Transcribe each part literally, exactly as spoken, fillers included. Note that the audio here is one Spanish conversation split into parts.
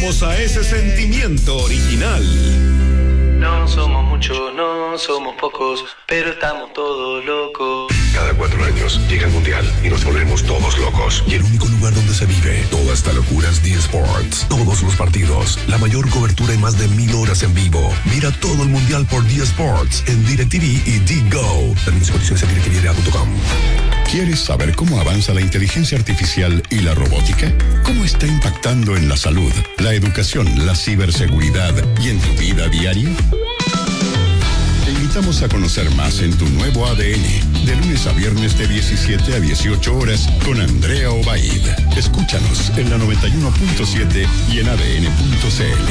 Vamos a ese sentimiento original. No somos muchos, no somos pocos, pero estamos todos locos. Cada cuatro años llega el Mundial y nos volvemos todos locos. Y el único lugar donde se vive toda esta locura es D Sports. Todos los partidos, la mayor cobertura y más de mil horas en vivo. Mira todo el Mundial por D Sports en DirecTV y D-Go. También condiciones en directv punto com. ¿Quieres saber cómo avanza la inteligencia artificial y la robótica? ¿Cómo está impactando en la salud, la educación, la ciberseguridad y en tu vida diaria? Te invitamos a conocer más en tu nuevo A D N, de lunes a viernes de diecisiete a dieciocho horas con Andrea Obaid. Escúchanos en la noventa y uno punto siete y en A D N punto C L.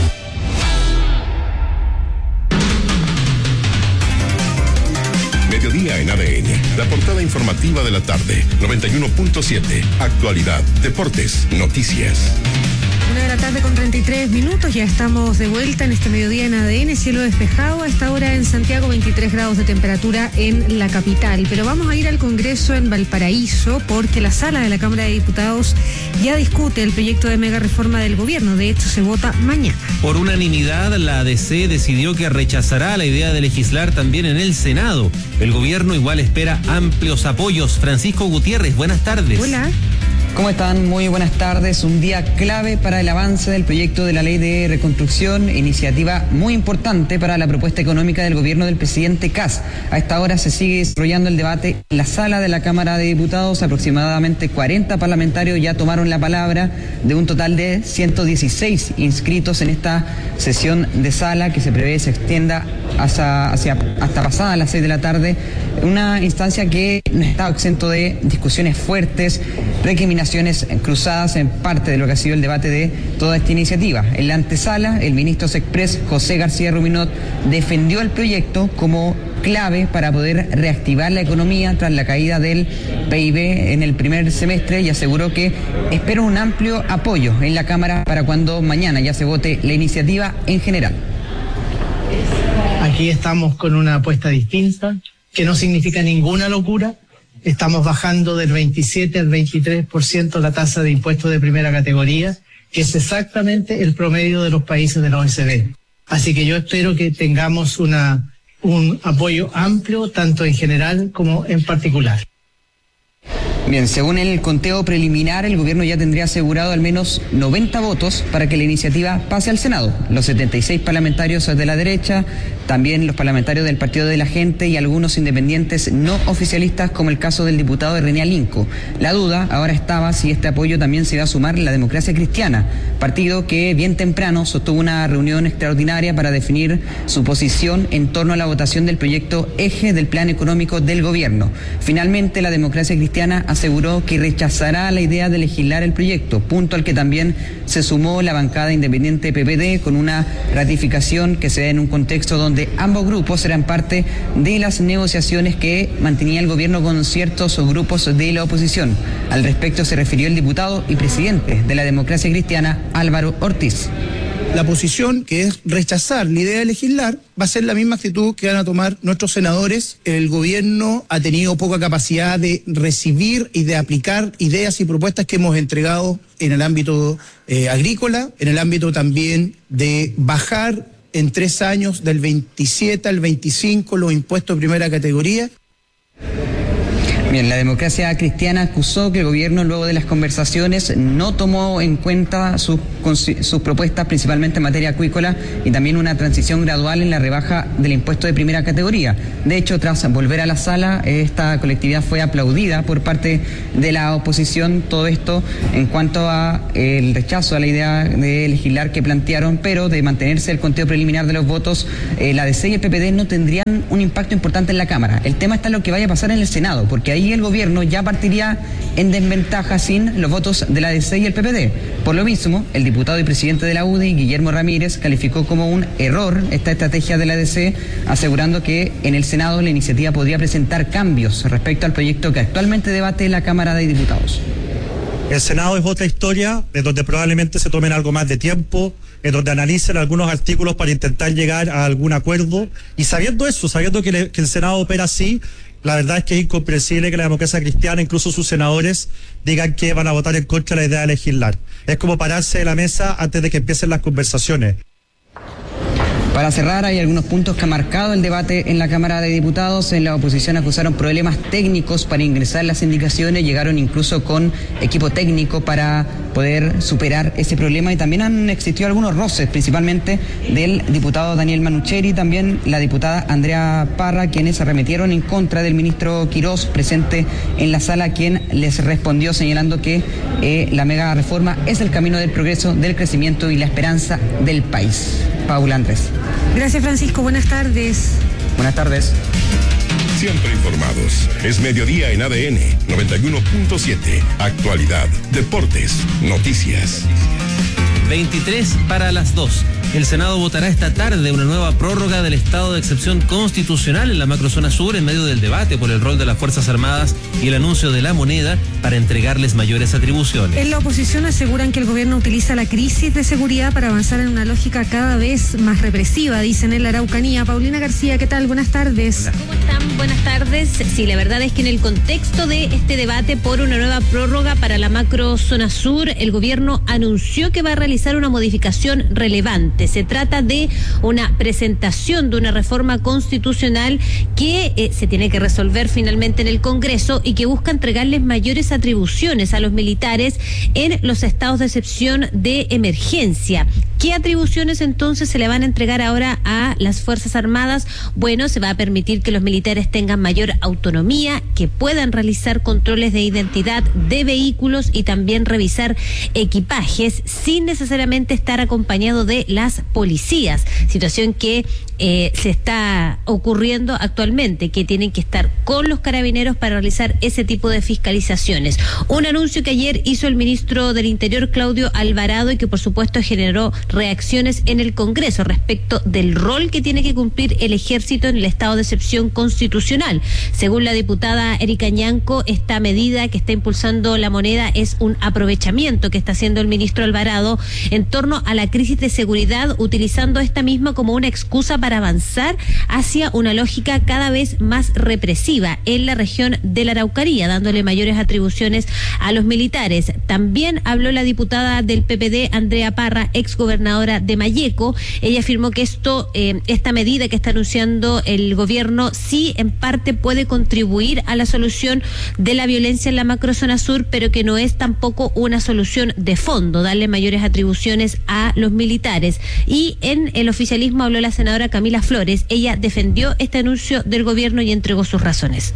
Mediodía en A D N, la portada informativa de la tarde, noventa y uno punto siete, actualidad, deportes, noticias. Una de la tarde con treinta y tres minutos, ya estamos de vuelta en este mediodía en A D N, cielo despejado, a esta hora en Santiago veintitrés grados de temperatura en la capital, pero vamos a ir al Congreso en Valparaíso porque la sala de la Cámara de Diputados ya discute el proyecto de mega reforma del gobierno, de hecho se vota mañana. Por unanimidad, la A D C decidió que rechazará la idea de legislar también en el Senado. El gobierno igual espera amplios apoyos. Francisco Gutiérrez, buenas tardes. Hola. ¿Cómo están? Muy buenas tardes. Un día clave para el avance del proyecto de la ley de reconstrucción, iniciativa muy importante para la propuesta económica del gobierno del presidente Kast. A esta hora se sigue desarrollando el debate en la sala de la Cámara de Diputados. Aproximadamente cuarenta parlamentarios ya tomaron la palabra, de un total de ciento dieciséis inscritos en esta sesión de sala que se prevé se extienda hacia, hacia, hasta pasada las seis de la tarde. Una instancia que no está exento de discusiones fuertes, recriminaciones cruzadas en parte de lo que ha sido el debate de toda esta iniciativa. En la antesala, el ministro Sexpress, José García Ruminot, defendió el proyecto como clave para poder reactivar la economía tras la caída del P I B en el primer semestre y aseguró que espera un amplio apoyo en la Cámara para cuando mañana ya se vote la iniciativa en general. Aquí estamos con una apuesta distinta, que no significa ninguna locura. Estamos bajando del veintisiete al veintitrés por ciento la tasa de impuestos de primera categoría, que es exactamente el promedio de los países de la O E C D. Así que yo espero que tengamos una, un apoyo amplio, tanto en general como en particular. Bien, según el conteo preliminar, el gobierno ya tendría asegurado al menos noventa votos para que la iniciativa pase al Senado. Los setenta y seis parlamentarios de la derecha, también los parlamentarios del Partido de la Gente y algunos independientes no oficialistas, como el caso del diputado René Alinco. La duda ahora estaba si este apoyo también se iba a sumar la Democracia Cristiana, partido que bien temprano sostuvo una reunión extraordinaria para definir su posición en torno a la votación del proyecto eje del plan económico del gobierno. Finalmente, la Democracia Cristiana aseguró que rechazará la idea de legislar el proyecto, punto al que también se sumó la bancada independiente P P D con una ratificación que se da en un contexto donde ambos grupos eran parte de las negociaciones que mantenía el gobierno con ciertos grupos de la oposición. Al respecto se refirió el diputado y presidente de la Democracia Cristiana, Álvaro Ortiz. La posición, que es rechazar la idea de legislar, va a ser la misma actitud que van a tomar nuestros senadores. El gobierno ha tenido poca capacidad de recibir y de aplicar ideas y propuestas que hemos entregado en el ámbito eh, agrícola, en el ámbito también de bajar en tres años del veintisiete al veinticinco los impuestos de primera categoría. Bien, la Democracia Cristiana acusó que el gobierno, luego de las conversaciones, no tomó en cuenta sus, sus propuestas, principalmente en materia acuícola, y también una transición gradual en la rebaja del impuesto de primera categoría. De hecho, tras volver a la sala, esta colectividad fue aplaudida por parte de la oposición, todo esto en cuanto a el rechazo a la idea de legislar que plantearon, pero de mantenerse el conteo preliminar de los votos, eh, la A D C y el P P D no tendrían un impacto importante en la Cámara. El tema está en lo que vaya a pasar en el Senado, porque ahí el gobierno ya partiría en desventaja sin los votos de la A D C y el P P D. Por lo mismo, el diputado y presidente de la U D I, Guillermo Ramírez, calificó como un error esta estrategia de la A D C, asegurando que en el Senado la iniciativa podría presentar cambios respecto al proyecto que actualmente debate la Cámara de Diputados. El Senado es otra historia, en donde probablemente se tomen algo más de tiempo, en donde analicen algunos artículos para intentar llegar a algún acuerdo. Y sabiendo eso, sabiendo que, le, que el Senado opera así, La verdad es que es incomprensible que la democracia cristiana, incluso sus senadores, digan que van a votar en contra de la idea de legislar. Es como pararse de la mesa antes de que empiecen las conversaciones. Para cerrar, hay algunos puntos que ha marcado el debate en la Cámara de Diputados. En la oposición acusaron problemas técnicos para ingresar las indicaciones, llegaron incluso con equipo técnico para poder superar ese problema y también han existido algunos roces, principalmente del diputado Daniel Manucheri, también la diputada Andrea Parra, quienes se arremetieron en contra del ministro Quirós, presente en la sala, quien les respondió señalando que eh, la mega reforma es el camino del progreso, del crecimiento y la esperanza del país. Paula Andrés. Gracias, Francisco. Buenas tardes. Buenas tardes. Siempre informados. Es mediodía en A D N noventa y uno punto siete. Actualidad, deportes, noticias. veintitrés para las dos. El Senado votará esta tarde una nueva prórroga del estado de excepción constitucional en la macrozona sur en medio del debate por el rol de las Fuerzas Armadas y el anuncio de la moneda para entregarles mayores atribuciones. En la oposición aseguran que el gobierno utiliza la crisis de seguridad para avanzar en una lógica cada vez más represiva, dicen en la Araucanía. Paulina García, ¿qué tal? Buenas tardes. Hola. ¿Cómo están? Buenas tardes. Sí, la verdad es que en el contexto de este debate por una nueva prórroga para la macrozona sur, el gobierno anunció que va a realizar una modificación relevante. Se trata de una presentación de una reforma constitucional que eh, se tiene que resolver finalmente en el Congreso y que busca entregarles mayores atribuciones a los militares en los estados de excepción de emergencia. ¿Qué atribuciones entonces se le van a entregar ahora a las Fuerzas Armadas? Bueno, se va a permitir que los militares tengan mayor autonomía, que puedan realizar controles de identidad de vehículos y también revisar equipajes sin necesariamente estar acompañado de las policías, situación que eh, se está ocurriendo actualmente, que tienen que estar con los carabineros para realizar ese tipo de fiscalizaciones. Un anuncio que ayer hizo el ministro del Interior, Claudio Alvarado, y que por supuesto generó reacciones en el Congreso respecto del rol que tiene que cumplir el ejército en el estado de excepción constitucional. Según la diputada Erika Ñanco, esta medida que está impulsando la moneda es un aprovechamiento que está haciendo el ministro Alvarado en torno a la crisis de seguridad, utilizando esta misma como una excusa para avanzar hacia una lógica cada vez más represiva en la región de la Araucanía, dándole mayores atribuciones a los militares. También habló la diputada del P P D, Andrea Parra, exgobernadora de Malleco. Ella afirmó que esto, eh, esta medida que está anunciando el gobierno sí en parte puede contribuir a la solución de la violencia en la macrozona sur, pero que no es tampoco una solución de fondo, darle mayores atribuciones a los militares. Y en el oficialismo habló la senadora Camila Flores. Ella defendió este anuncio del gobierno y entregó sus razones.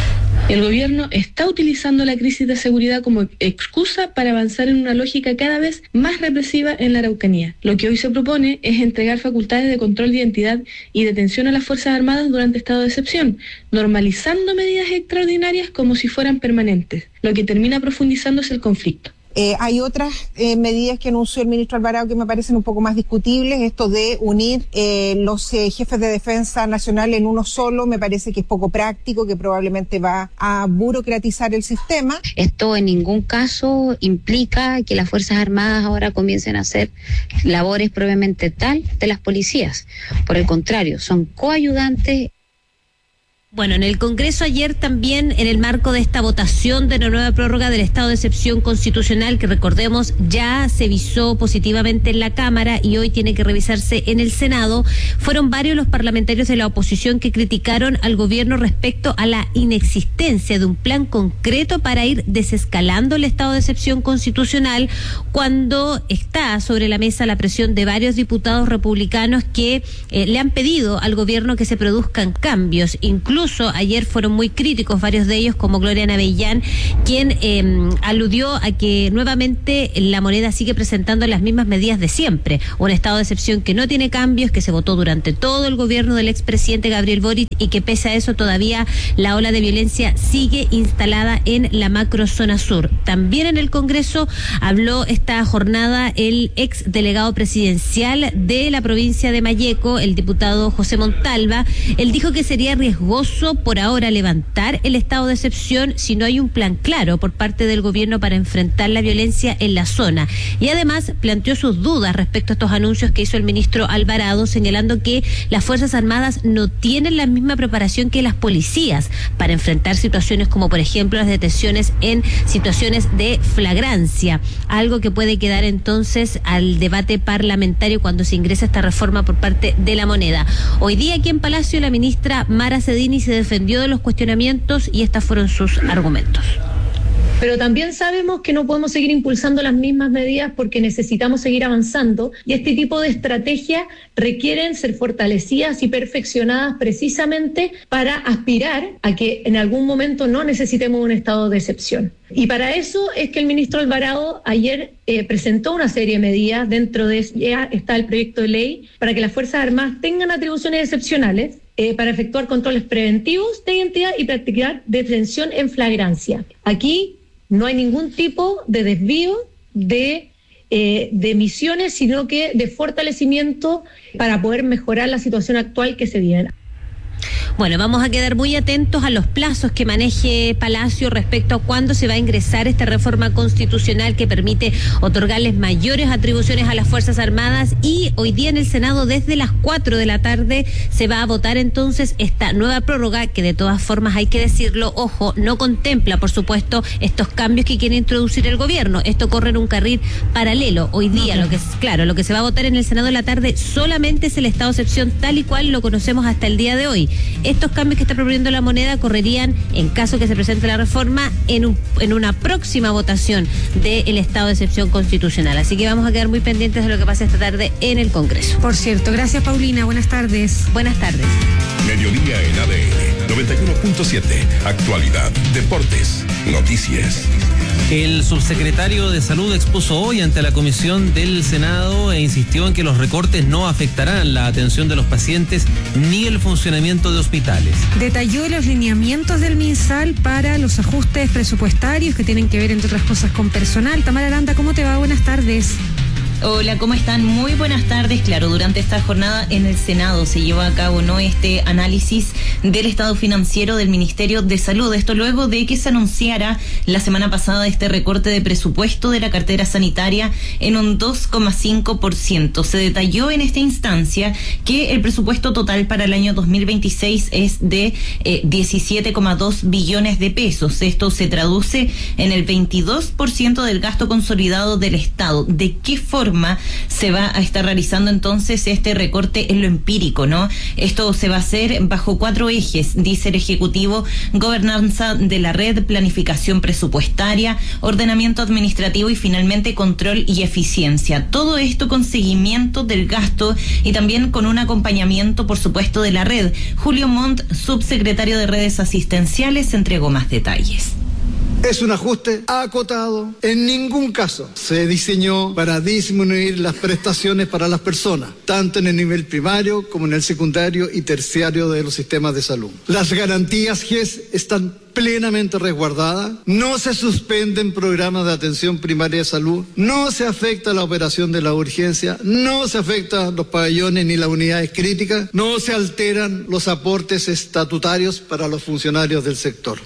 El gobierno está utilizando la crisis de seguridad como excusa para avanzar en una lógica cada vez más represiva en la Araucanía. Lo que hoy se propone es entregar facultades de control de identidad y detención a las Fuerzas Armadas durante estado de excepción, normalizando medidas extraordinarias como si fueran permanentes. Lo que termina profundizándose el conflicto. Eh, hay otras eh, medidas que anunció el ministro Alvarado que me parecen un poco más discutibles. Esto de unir eh, los eh, jefes de defensa nacional en uno solo me parece que es poco práctico, que probablemente va a burocratizar el sistema. Esto en ningún caso implica que las Fuerzas Armadas ahora comiencen a hacer labores propiamente tal de las policías. Por el contrario, son coayudantes. Bueno, en el Congreso ayer también, en el marco de esta votación de la nueva prórroga del estado de excepción constitucional, que recordemos ya se visó positivamente en la Cámara y hoy tiene que revisarse en el Senado, fueron varios los parlamentarios de la oposición que criticaron al gobierno respecto a la inexistencia de un plan concreto para ir desescalando el estado de excepción constitucional, cuando está sobre la mesa la presión de varios diputados republicanos que eh, le han pedido al gobierno que se produzcan cambios. Incluso ayer fueron muy críticos varios de ellos, como Gloria Navellán, quien eh, aludió a que nuevamente la moneda sigue presentando las mismas medidas de siempre, un estado de excepción que no tiene cambios, que se votó durante todo el gobierno del expresidente Gabriel Boric y que pese a eso todavía la ola de violencia sigue instalada en la macrozona sur. También en el Congreso habló esta jornada el ex delegado presidencial de la provincia de Malleco, el diputado José Montalva. Él dijo que sería riesgoso riesgoso por ahora levantar el estado de excepción si no hay un plan claro por parte del gobierno para enfrentar la violencia en la zona. Y además planteó sus dudas respecto a estos anuncios que hizo el ministro Alvarado, señalando que las Fuerzas Armadas no tienen la misma preparación que las policías para enfrentar situaciones como, por ejemplo, las detenciones en situaciones de flagrancia, algo que puede quedar entonces al debate parlamentario cuando se ingresa esta reforma por parte de la Moneda. Hoy día aquí en Palacio la ministra Mara Cedini se defendió de los cuestionamientos y estos fueron sus argumentos. Pero también sabemos que no podemos seguir impulsando las mismas medidas porque necesitamos seguir avanzando y este tipo de estrategias requieren ser fortalecidas y perfeccionadas precisamente para aspirar a que en algún momento no necesitemos un estado de excepción. Y para eso es que el ministro Alvarado ayer eh, presentó una serie de medidas, dentro de ya está el proyecto de ley para que las Fuerzas Armadas tengan atribuciones excepcionales eh, para efectuar controles preventivos de identidad y practicar detención en flagrancia. Aquí no hay ningún tipo de desvío de, eh, de misiones, sino que de fortalecimiento para poder mejorar la situación actual que se vive. Bueno, vamos a quedar muy atentos a los plazos que maneje Palacio respecto a cuándo se va a ingresar esta reforma constitucional que permite otorgarles mayores atribuciones a las Fuerzas Armadas, y hoy día en el Senado desde las cuatro de la tarde se va a votar entonces esta nueva prórroga que de todas formas hay que decirlo, ojo, no contempla por supuesto estos cambios que quiere introducir el gobierno. Esto corre en un carril paralelo. Hoy día lo que es, claro, lo que se va a votar en el Senado en la tarde solamente es el estado de excepción tal y cual lo conocemos hasta el día de hoy. Estos cambios que está proponiendo la Moneda correrían, en caso que se presente la reforma, en, un, en una próxima votación del estado de excepción constitucional. Así que vamos a quedar muy pendientes de lo que pase esta tarde en el Congreso. Por cierto, gracias Paulina, buenas tardes. Buenas tardes. Mediodía en A D N noventa y uno punto siete. Actualidad, deportes, noticias. El subsecretario de Salud expuso hoy ante la comisión del Senado e insistió en que los recortes no afectarán la atención de los pacientes ni el funcionamiento de hospitales. Detalló los lineamientos del MinSal para los ajustes presupuestarios que tienen que ver, entre otras cosas, con personal. Tamara Aranda, ¿cómo te va? Buenas tardes. Hola, ¿cómo están? Muy buenas tardes. Claro, durante esta jornada en el Senado se llevó a cabo no este análisis del estado financiero del Ministerio de Salud. Esto luego de que se anunciara la semana pasada este recorte de presupuesto de la cartera sanitaria en un dos coma cinco por ciento. Se detalló en esta instancia que el presupuesto total para el año dos mil veintiséis es de eh, diecisiete coma dos billones de pesos. Esto se traduce en el veintidós por ciento del gasto consolidado del Estado. ¿De qué forma se va a estar realizando entonces este recorte en lo empírico, no? Esto se va a hacer bajo cuatro ejes, dice el Ejecutivo: gobernanza de la red, planificación presupuestaria, ordenamiento administrativo y finalmente control y eficiencia. Todo esto con seguimiento del gasto y también con un acompañamiento, por supuesto, de la red. Julio Montt, subsecretario de Redes Asistenciales, entregó más detalles. Es un ajuste acotado. En ningún caso se diseñó para disminuir las prestaciones para las personas, tanto en el nivel primario como en el secundario y terciario de los sistemas de salud. Las garantías G E S están plenamente resguardadas, no se suspenden programas de atención primaria de salud, no se afecta la operación de la urgencia, no se afectan los pabellones ni las unidades críticas, no se alteran los aportes estatutarios para los funcionarios del sector.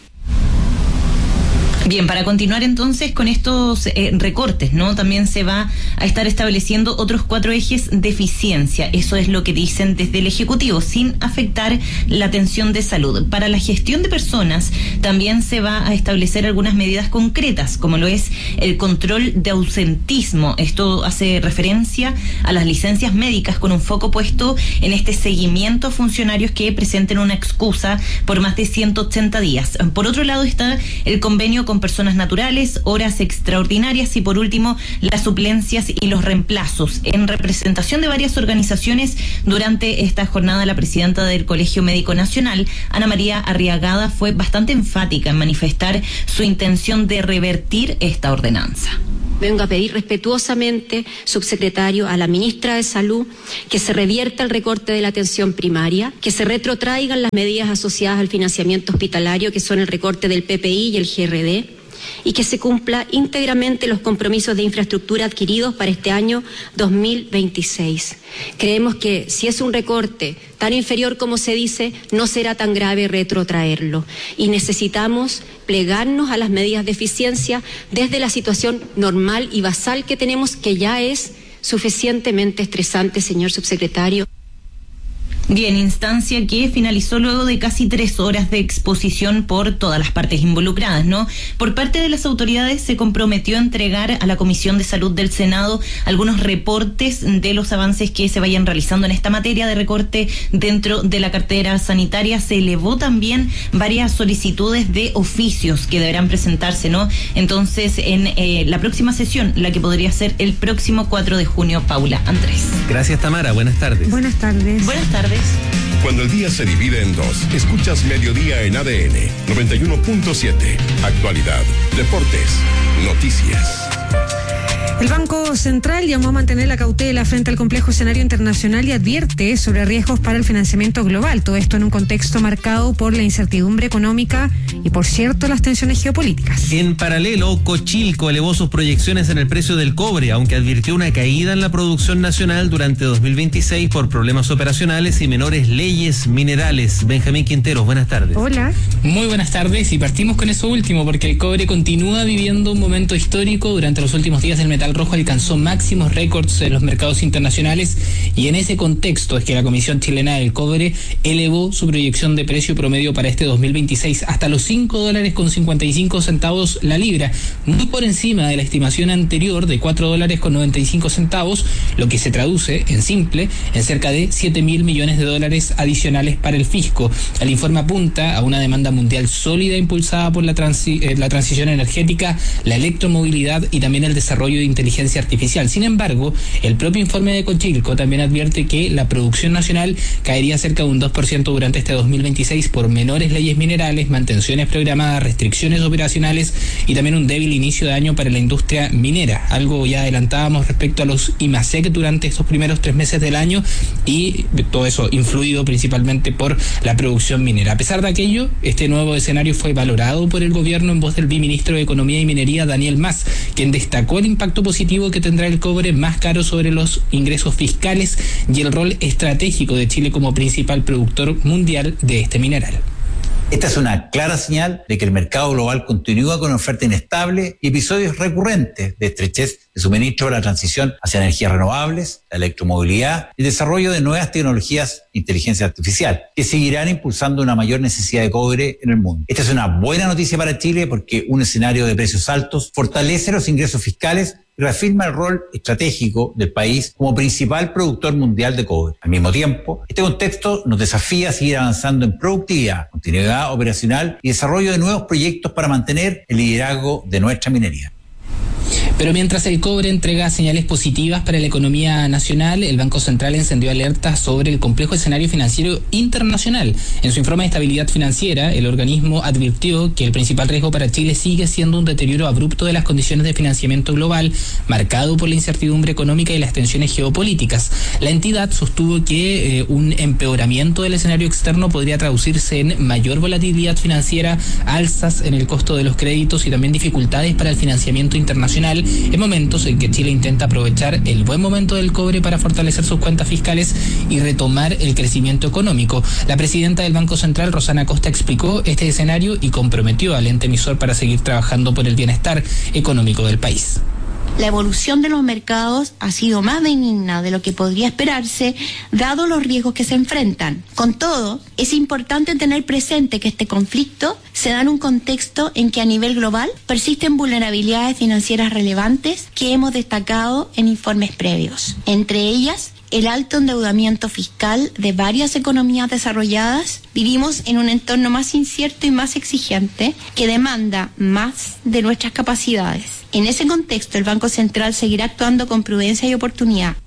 Bien, para continuar entonces con estos eh, recortes, ¿no? También se va a estar estableciendo otros cuatro ejes de eficiencia. Eso es lo que dicen desde el Ejecutivo, sin afectar la atención de salud. Para la gestión de personas también se va a establecer algunas medidas concretas, como lo es el control de ausentismo. Esto hace referencia a las licencias médicas con un foco puesto en este seguimiento a funcionarios que presenten una excusa por más de ciento ochenta días. Por otro lado está el convenio con personas naturales, horas extraordinarias y por último las suplencias y los reemplazos. En representación de varias organizaciones durante esta jornada, la presidenta del Colegio Médico Nacional, Ana María Arriagada, fue bastante enfática en manifestar su intención de revertir esta ordenanza. Vengo a pedir respetuosamente, subsecretario, a la ministra de Salud, que se revierta el recorte de la atención primaria, que se retrotraigan las medidas asociadas al financiamiento hospitalario, que son el recorte del P P I y el G R D, y que se cumpla íntegramente los compromisos de infraestructura adquiridos para este año dos mil veintiséis. Creemos que si es un recorte tan inferior como se dice, no será tan grave retrotraerlo y necesitamos plegarnos a las medidas de eficiencia desde la situación normal y basal que tenemos, que ya es suficientemente estresante, señor subsecretario. Bien, instancia que finalizó luego de casi tres horas de exposición por todas las partes involucradas, ¿no? Por parte de las autoridades se comprometió a entregar a la Comisión de Salud del Senado algunos reportes de los avances que se vayan realizando en esta materia de recorte dentro de la cartera sanitaria. Se elevó también varias solicitudes de oficios que deberán presentarse, ¿no? Entonces, en eh, la próxima sesión, la que podría ser el próximo cuatro de junio, Paula Andrés. Gracias, Tamara. Buenas tardes. Buenas tardes. Buenas tardes. Cuando el día se divide en dos, escuchas Mediodía en A D N noventa y uno punto siete. Actualidad, deportes, noticias. El Banco Central llamó a mantener la cautela frente al complejo escenario internacional y advierte sobre riesgos para el financiamiento global. Todo esto en un contexto marcado por la incertidumbre económica y, por cierto, las tensiones geopolíticas. En paralelo, Cochilco elevó sus proyecciones en el precio del cobre, aunque advirtió una caída en la producción nacional durante dos mil veintiséis por problemas operacionales y menores leyes minerales. Benjamín Quinteros, buenas tardes. Hola. Muy buenas tardes, y partimos con eso último, porque el cobre continúa viviendo un momento histórico. Durante los últimos días el metal rojo alcanzó máximos récords en los mercados internacionales, y en ese contexto es que la Comisión Chilena del Cobre elevó su proyección de precio promedio para este dos mil veintiséis hasta los cinco dólares con cincuenta y cinco centavos la libra, muy por encima de la estimación anterior de cuatro dólares con noventa y cinco centavos, lo que se traduce en simple en cerca de siete mil millones de dólares adicionales para el fisco. El informe apunta a una demanda mundial sólida impulsada por la, transi- eh, la transición energética, la electromovilidad y también el desarrollo de inteligencia artificial. Sin embargo, el propio informe de Cochilco también advierte que la producción nacional caería cerca de un dos por ciento durante este dos mil veintiséis por menores leyes minerales, mantenciones programadas, restricciones operacionales y también un débil inicio de año para la industria minera. Algo ya adelantábamos respecto a los I M A S E C durante estos primeros tres meses del año, y todo eso influido principalmente por la producción minera. A pesar de aquello, este nuevo escenario fue valorado por el gobierno en voz del viceministro de Economía y Minería, Daniel Mas, quien destacó el impacto positivo que tendrá el cobre más caro sobre los ingresos fiscales y el rol estratégico de Chile como principal productor mundial de este mineral. Esta es una clara señal de que el mercado global continúa con oferta inestable y episodios recurrentes de estrechez de suministro para la transición hacia energías renovables, la electromovilidad y el desarrollo de nuevas tecnologías de inteligencia artificial, que seguirán impulsando una mayor necesidad de cobre en el mundo. Esta es una buena noticia para Chile, porque un escenario de precios altos fortalece los ingresos fiscales y reafirma el rol estratégico del país como principal productor mundial de cobre. Al mismo tiempo, este contexto nos desafía a seguir avanzando en productividad, continuidad operacional y desarrollo de nuevos proyectos para mantener el liderazgo de nuestra minería. Pero mientras el cobre entrega señales positivas para la economía nacional, el Banco Central encendió alertas sobre el complejo escenario financiero internacional. En su informe de estabilidad financiera, el organismo advirtió que el principal riesgo para Chile sigue siendo un deterioro abrupto de las condiciones de financiamiento global, marcado por la incertidumbre económica y las tensiones geopolíticas. La entidad sostuvo que eh, un empeoramiento del escenario externo podría traducirse en mayor volatilidad financiera, alzas en el costo de los créditos y también dificultades para el financiamiento internacional, en momentos en que Chile intenta aprovechar el buen momento del cobre para fortalecer sus cuentas fiscales y retomar el crecimiento económico. La presidenta del Banco Central, Rosana Costa, explicó este escenario y comprometió al ente emisor para seguir trabajando por el bienestar económico del país. La evolución de los mercados ha sido más benigna de lo que podría esperarse, dado los riesgos que se enfrentan. Con todo, es importante tener presente que este conflicto se da en un contexto en que a nivel global persisten vulnerabilidades financieras relevantes que hemos destacado en informes previos. Entre ellas, el alto endeudamiento fiscal de varias economías desarrolladas. Vivimos en un entorno más incierto y más exigente que demanda más de nuestras capacidades. En ese contexto, el Banco Central seguirá actuando con prudencia y oportunidad.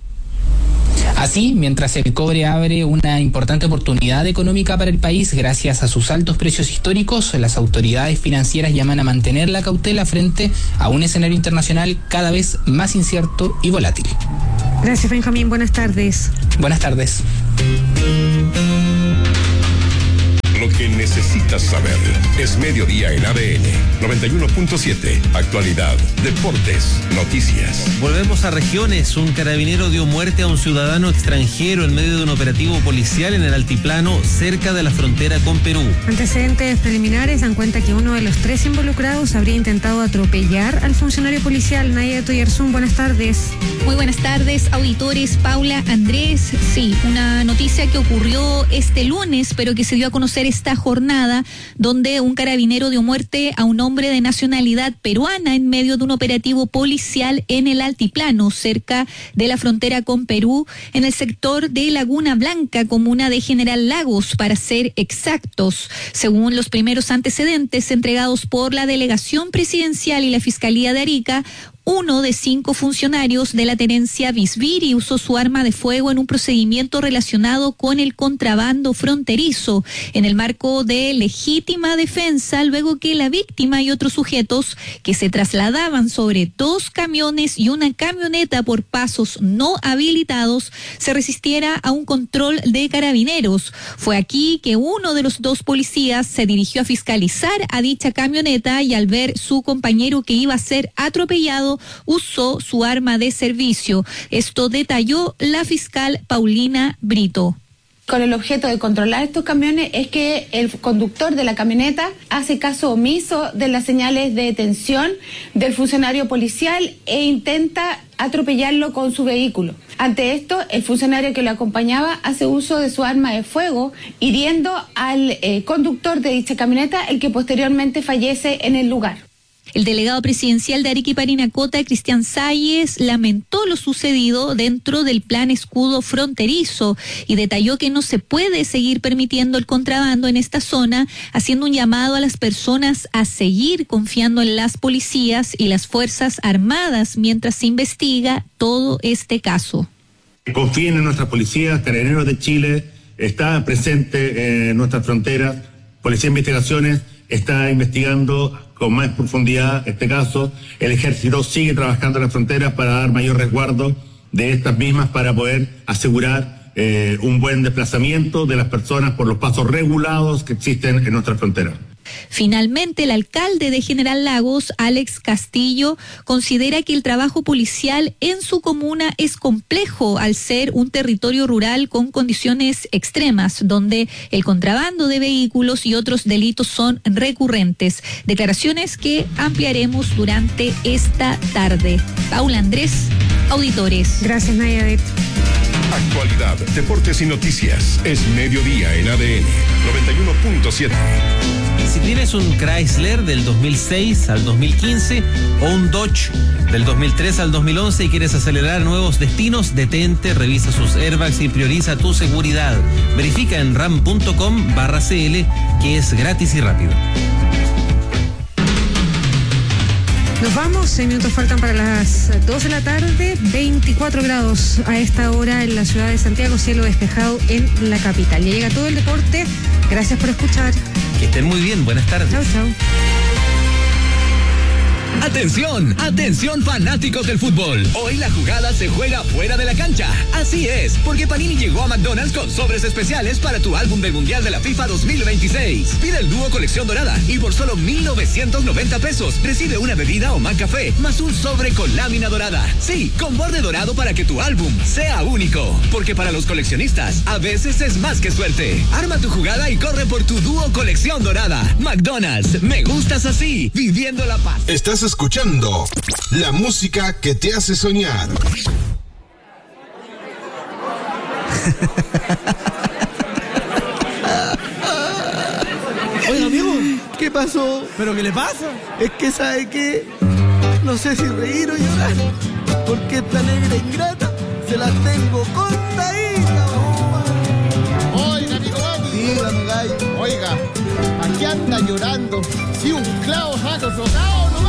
Así, mientras el cobre abre una importante oportunidad económica para el país gracias a sus altos precios históricos, las autoridades financieras llaman a mantener la cautela frente a un escenario internacional cada vez más incierto y volátil. Gracias, Benjamín. Buenas tardes. Buenas tardes. lo que necesitas saber. Es mediodía en A D N noventa y uno punto siete. Actualidad, deportes, noticias. Volvemos a regiones. Un carabinero dio muerte a un ciudadano extranjero en medio de un operativo policial en el altiplano cerca de la frontera con Perú. Antecedentes preliminares dan cuenta que uno de los tres involucrados habría intentado atropellar al funcionario policial. Naya Toyarzún, buenas tardes. Muy buenas tardes, auditores. Paula, Andrés, sí, una noticia que ocurrió este lunes, pero que se dio a conocer esta jornada, donde un carabinero dio muerte a un hombre de nacionalidad peruana en medio de un operativo policial en el altiplano, cerca de la frontera con Perú, en el sector de Laguna Blanca, comuna de General Lagos, para ser exactos. Según los primeros antecedentes entregados por la delegación presidencial y la Fiscalía de Arica, uno de cinco funcionarios de la tenencia Visviri usó su arma de fuego en un procedimiento relacionado con el contrabando fronterizo, en el marco de legítima defensa, luego que la víctima y otros sujetos que se trasladaban sobre dos camiones y una camioneta por pasos no habilitados se resistiera a un control de carabineros. Fue aquí que uno de los dos policías se dirigió a fiscalizar a dicha camioneta y al ver su compañero que iba a ser atropellado, usó su arma de servicio. Esto detalló la fiscal Paulina Brito. Con el objeto de controlar estos camiones es que el conductor de la camioneta hace caso omiso de las señales de detención del funcionario policial e intenta atropellarlo con su vehículo. Ante esto, el funcionario que lo acompañaba hace uso de su arma de fuego, hiriendo al eh, conductor de dicha camioneta, el que posteriormente fallece en el lugar. El delegado presidencial de Arica y Parinacota, Cristian Salles, lamentó lo sucedido dentro del plan escudo fronterizo y detalló que no se puede seguir permitiendo el contrabando en esta zona, haciendo un llamado a las personas a seguir confiando en las policías y las Fuerzas Armadas mientras se investiga todo este caso. Confíen en nuestras policías. Carabineros de Chile está presente en nuestras fronteras. Policía de Investigaciones está investigando con más profundidad este caso. El Ejército sigue trabajando en las fronteras para dar mayor resguardo de estas mismas, para poder asegurar eh, un buen desplazamiento de las personas por los pasos regulados que existen en nuestras fronteras. Finalmente, el alcalde de General Lagos, Alex Castillo, considera que el trabajo policial en su comuna es complejo al ser un territorio rural con condiciones extremas, donde el contrabando de vehículos y otros delitos son recurrentes. Declaraciones que ampliaremos durante esta tarde. Paula, Andrés, auditores. Gracias, Nayadet. Actualidad, deportes y noticias. Es mediodía en A D N noventa y uno punto siete. Si tienes un Chrysler del dos mil seis al dos mil quince o un Dodge del dos mil tres al dos mil once y quieres acelerar nuevos destinos, detente, revisa sus airbags y prioriza tu seguridad. Verifica en ram punto com barra cl, que es gratis y rápido. Nos vamos, seis minutos faltan para las dos de la tarde, veinticuatro grados a esta hora en la ciudad de Santiago, cielo despejado en la capital. Ya llega todo el deporte, gracias por escuchar. Que estén muy bien, buenas tardes. Chau, chau. Atención, atención fanáticos del fútbol. Hoy la jugada se juega fuera de la cancha. Así es, porque Panini llegó a McDonald's con sobres especiales para tu álbum del Mundial de la FIFA dos mil veintiséis. Pide el dúo colección dorada y por solo mil novecientos noventa pesos recibe una bebida o McCafé más un sobre con lámina dorada. Sí, con borde dorado para que tu álbum sea único. Porque para los coleccionistas, a veces es más que suerte. Arma tu jugada y corre por tu dúo colección dorada. McDonald's, me gustas así, viviendo la paz. Estás escuchando la música que te hace soñar. Oiga, amigo, ¿qué pasó? ¿Pero qué le pasa? Es que, ¿sabe qué? No sé si reír o llorar, porque esta negra ingrata se la tengo contadita. Oiga, amigo, Bati. Dígame, gallo. Oiga, ¿a qué anda llorando? Si un clavo saca socao nomás.